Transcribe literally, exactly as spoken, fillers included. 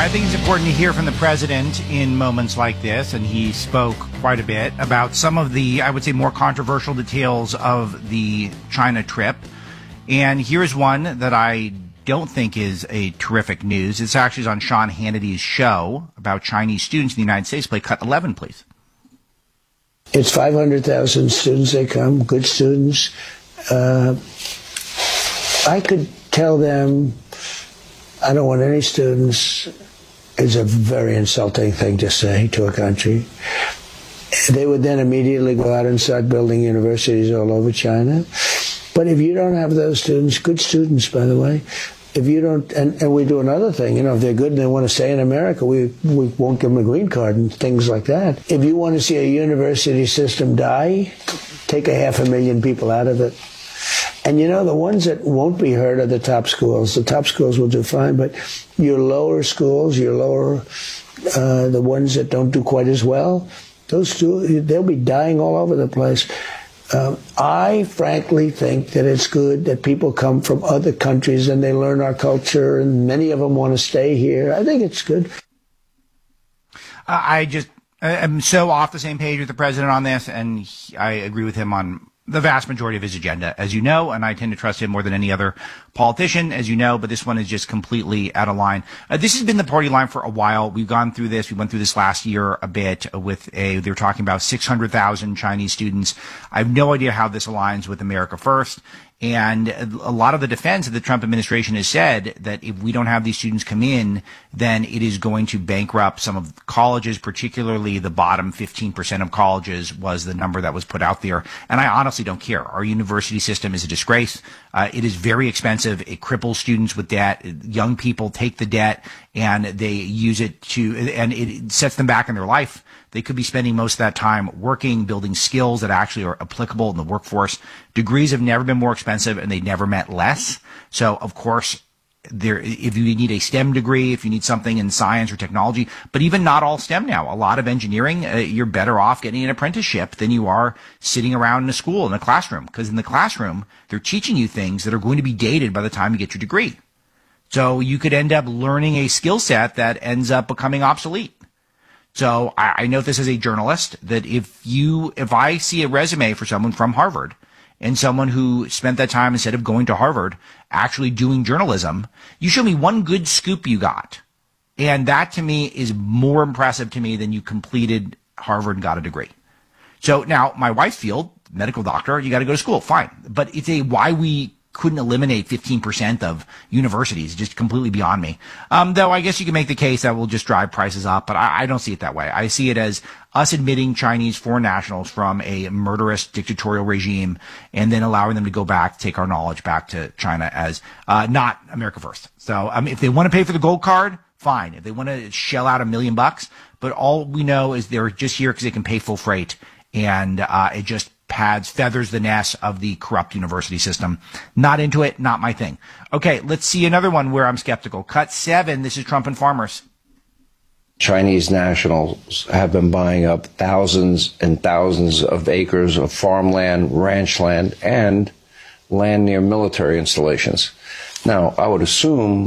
I think it's important to hear from the president in moments like this, and he spoke quite a bit about some of the, I would say, more controversial details of the China trip. And here's one that I don't think is a terrific news. It's actually on Sean Hannity's show about Chinese students in the United States. Play cut eleven, please. It's five hundred thousand students. They come, good students. Uh, I could tell them, I don't want any students. It's a very insulting thing to say to a country. They would then immediately go out and start building universities all over China. But if you don't have those students, good students, by the way, if you don't, and, and we do another thing, you know, if they're good and they want to stay in America, we, we won't give them a green card and things like that. If you want to see a university system die, take a half a million people out of it. And, you know, the ones that won't be hurt are the top schools. The top schools will do fine, but your lower schools, your lower, uh, the ones that don't do quite as well, those two, they'll be dying all over the place. Um, I frankly think that it's good that people come from other countries and they learn our culture, and many of them want to stay here. I think it's good. Uh, I just am so off the same page with the president on this, and he, I agree with him on the vast majority of his agenda, as you know, and I tend to trust him more than any other politician, as you know, but this one is just completely out of line. Uh, this has been the party line for a while. We've gone through this. We went through this last year a bit with a, they were talking about six hundred thousand Chinese students. I have no idea how this aligns with America First. And a lot of the defense of the Trump administration has said that if we don't have these students come in, then it is going to bankrupt some of the colleges, particularly the bottom fifteen percent of colleges was the number that was put out there. And I honestly don't care. Our university system is a disgrace. Uh, it is very expensive. It cripples students with debt. Young people take the debt and they use it to, and it sets them back in their life. They could be spending most of that time working, building skills that actually are applicable in the workforce. Degrees have never been more expensive, and they never meant less. So, of course, there, if you need a STEM degree, if you need something in science or technology, but even not all STEM now. A lot of engineering, uh, you're better off getting an apprenticeship than you are sitting around in a school, in a classroom. Because in the classroom, they're teaching you things that are going to be dated by the time you get your degree. So you could end up learning a skill set that ends up becoming obsolete. So I, I note this as a journalist that if you, if I see a resume for someone from Harvard and someone who spent that time instead of going to Harvard actually doing journalism, you show me one good scoop you got. And that to me is more impressive to me than you completed Harvard and got a degree. So now my wife's field, medical doctor, you got to go to school. Fine. But it's a why we couldn't eliminate fifteen percent of universities, just completely beyond me. Um, though I guess you can make the case that will just drive prices up, but I, I don't see it that way. I see it as us admitting Chinese foreign nationals from a murderous dictatorial regime and then allowing them to go back, take our knowledge back to China as uh, not America First. So um, if they want to pay for the gold card, fine. If they want to shell out a million bucks, but all we know is they're just here because they can pay full freight, and uh, it just pads, feathers the nest of the corrupt university system. Not into it, not my thing. Okay, let's see another one where I'm skeptical. Cut seven, this is Trump and farmers. Chinese nationals have been buying up thousands and thousands of acres of farmland, ranch land, and land near military installations. Now, I would assume